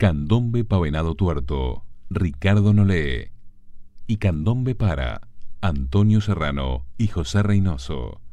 Candombe pa' Venado Tuerto, Ricardo Nolé. Y Candombe para Antonio Serrano y José Reynoso.